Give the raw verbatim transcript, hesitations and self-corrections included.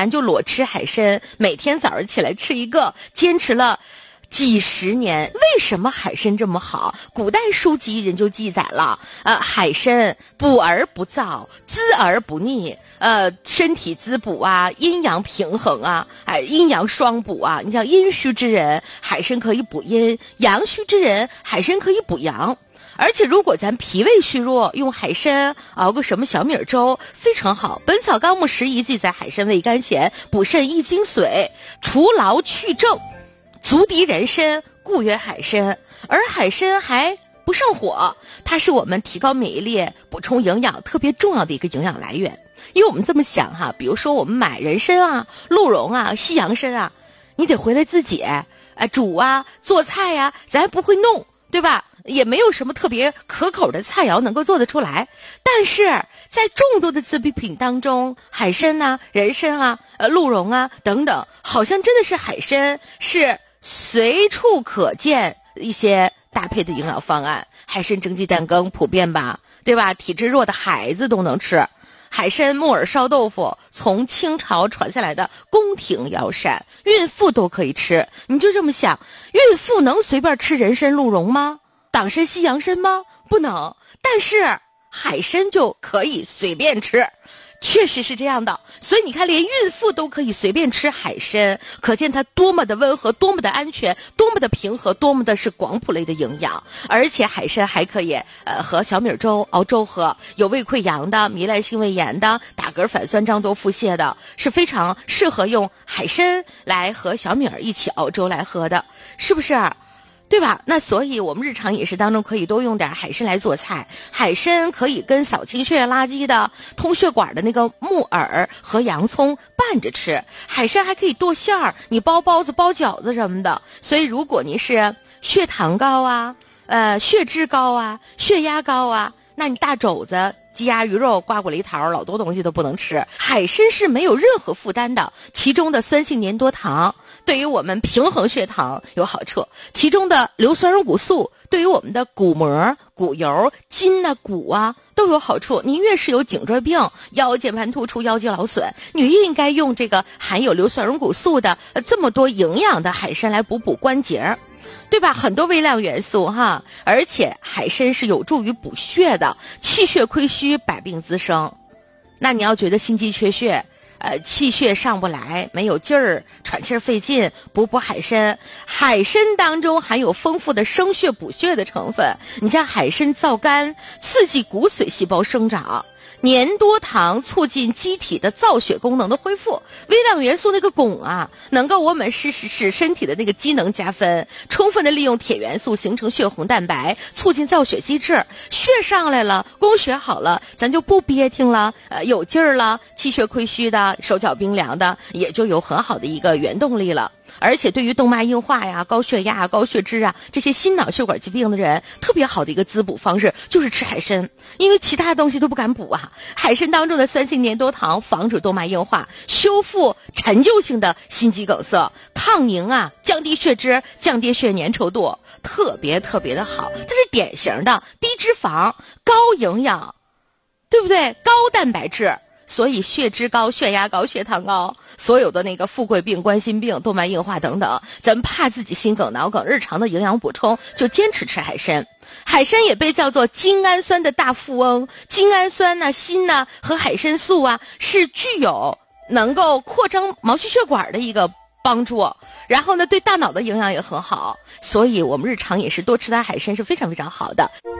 咱就裸吃海参，每天早上起来吃一个，坚持了几十年。为什么海参这么好？古代书籍人就记载了，呃，海参补而不燥，滋而不腻，呃，身体滋补啊，阴阳平衡啊，哎、呃，阴阳双补啊。你像阴虚之人，海参可以补阴；阳虚之人，海参可以补阳。而且如果咱脾胃虚弱，用海参熬个什么小米粥非常好。本草纲目拾遗记载，海参味甘咸，补肾益精髓，除劳去症，足敌人参，故曰海参。而海参还不上火，它是我们提高免疫力、补充营养特别重要的一个营养来源。因为我们这么想哈，比如说我们买人参啊、鹿茸啊、西洋参啊，你得回来自己哎煮啊、做菜呀、啊，咱还不会弄，对吧？也没有什么特别可口的菜肴能够做得出来。但是在众多的滋补品当中，海参啊、人参啊、呃、鹿茸啊等等，好像真的是海参是随处可见一些搭配的营养方案。海参蒸鸡蛋羹普遍吧，对吧？体质弱的孩子都能吃。海参木耳烧豆腐从清朝传下来的宫廷药膳，孕妇都可以吃。你就这么想，孕妇能随便吃人参鹿茸吗？党参西洋参吗？不能。但是海参就可以随便吃，确实是这样的。所以你看，连孕妇都可以随便吃海参，可见它多么的温和，多么的安全，多么的平和，多么的是广谱类的营养。而且海参还可以呃和小米粥熬粥喝，有胃溃疡的、糜烂性胃炎的、打嗝反酸胀多腹泻的，是非常适合用海参来和小米儿一起熬粥来喝的，是不是？对吧？那所以我们日常饮食当中可以多用点海参来做菜。海参可以跟扫清血液垃圾的、通血管的那个木耳和洋葱拌着吃。海参还可以剁馅儿，你包包子、包饺子什么的。所以如果您是血糖高啊、呃血脂高啊、血压高啊，那你大肘子、鸡鸭鱼肉、瓜果梨桃老多东西都不能吃。海参是没有任何负担的，其中的酸性粘多糖对于我们平衡血糖有好处，其中的硫酸软骨素对于我们的骨膜、骨油、筋啊、骨啊都有好处。您越是有颈椎病、腰间盘突出、腰肌劳损，你越应该用这个含有硫酸软骨素的、呃、这么多营养的海参来补补关节，对吧？很多微量元素哈，而且海参是有助于补血的，气血亏虚，百病滋生。那你要觉得心肌缺血，呃，气血上不来，没有劲儿，喘气儿费劲，补补海参。海参当中含有丰富的生血补血的成分，你像海参燥肝，刺激骨髓细胞生长。粘多糖促进机体的造血功能的恢复，微量元素那个汞啊，能够我们使使使身体的那个机能加分，充分的利用铁元素形成血红蛋白，促进造血机制。血上来了，供血好了，咱就不憋挺了，呃，有劲儿了，气血亏虚的、手脚冰凉的，也就有很好的一个原动力了。而且对于动脉硬化呀、高血压、高血脂啊这些心脑血管疾病的人，特别好的一个滋补方式就是吃海参，因为其他东西都不敢补啊。海参当中的酸性粘多糖防止动脉硬化，修复陈旧性的心肌梗塞，抗凝啊，降低血脂，降低血粘稠度，特别特别的好。它是典型的低脂肪、高营养，对不对？高蛋白质。所以血脂高、血压高、血糖高，所有的那个富贵病、冠心病、动脉硬化等等，咱们怕自己心梗、脑梗，日常的营养补充就坚持吃海参。海参也被叫做精氨酸的大富翁，精氨酸呢、锌呢和海参素啊，是具有能够扩张毛细血管的一个帮助，然后呢对大脑的营养也很好，所以我们日常也是多吃点海参是非常非常好的。